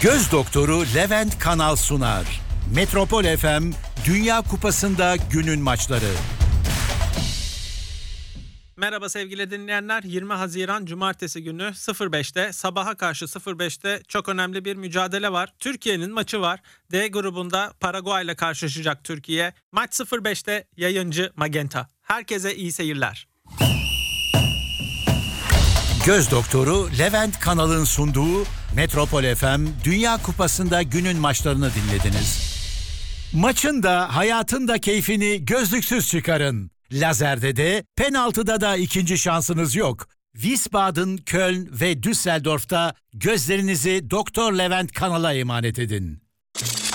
Göz doktoru Levent Kanal sunar. Metropol FM Dünya Kupası'nda günün maçları. Merhaba sevgili dinleyenler. 20 Haziran Cumartesi günü 05'te sabaha karşı 05'te çok önemli bir mücadele var. Türkiye'nin maçı var. D grubunda Paraguay ile karşılaşacak Türkiye. Maç 05'te, yayıncı Magenta. Herkese iyi seyirler. Göz doktoru Levent Kanal'ın sunduğu Metropol FM Dünya Kupası'nda günün maçlarını dinlediniz. Maçın da hayatın da keyfini gözlüksüz çıkarın. Lazerde de penaltıda da ikinci şansınız yok. Wiesbaden, Köln ve Düsseldorf'ta gözlerinizi Doktor Levent Kanal'a emanet edin.